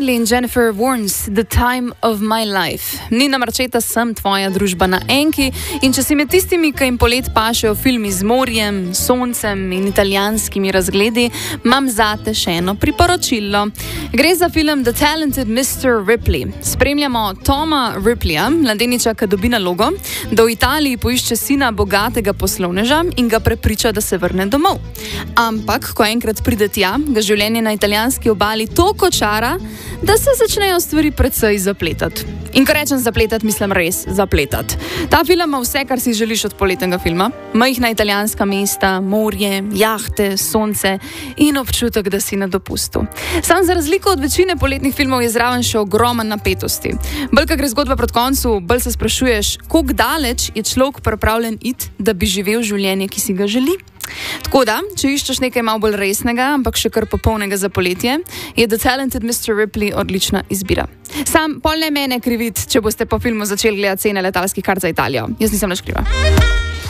Bradley in Jennifer Warnes, The Time of My Life. Nina Marčeta, sem tvoja družba na Enki in če si med tistimi, ki jim polet pašejo filmi z morjem, soncem in italijanskimi razgledi, imam zate še eno priporočilo. Gre za film The Talented Mr. Ripley. Spremljamo Toma Ripleya, mladeniča, ki dobi nalogo, da v Italiji poišče sina bogatega poslovneža in ga prepriča, da se vrne domov. Ampak, ko enkrat pride tja, ga življenje na italijanski obali toliko čara, da se začnejo stvari precej zapletati. In ko rečem zapletati, mislim res zapletati. Ta film ima vse, kar si želiš od poletnega filma. Majhna italijanska mesta, morje, jahte, sonce in občutek, da si na dopustu. Sam za razliko od večine poletnih filmov je zraven še ogromen napetosti. Bolj, ko gre zgodba proti koncu, bolj se sprašuješ, koliko daleč je človek pripravljen iti, da bi živel življenje, ki si ga želi. Tako da, če iščeš nekaj malo bolj resnega, ampak še kar popolnega za poletje, je The Talented Mr. Ripley odlična izbira. Sam pol ne mene kriviti, če boste po filmu začeli gledati cene letalskih kart za Italijo. Jaz nisem nič kriva.